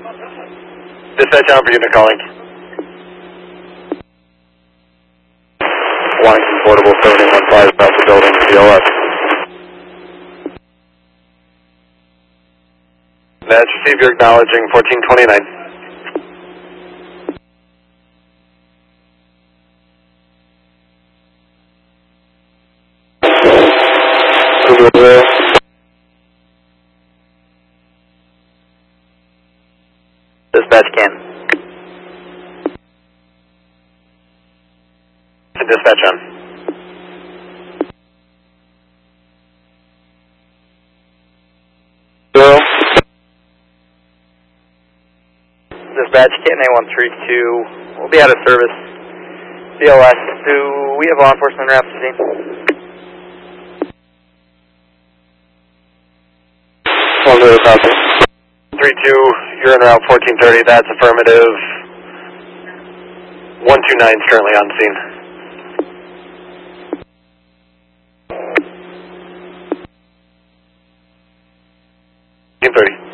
Dispatch on for unit calling. Washington Portable 7815 about the building, CLS. That's received, you're acknowledging 1429. Dispatch can. Dispatch on. Zero. Dispatch, KNA-132, we'll be out of service. CLS, do we have law enforcement wraps to see? 32, you're en route 1430, that's affirmative. 129 is currently on scene. 1430.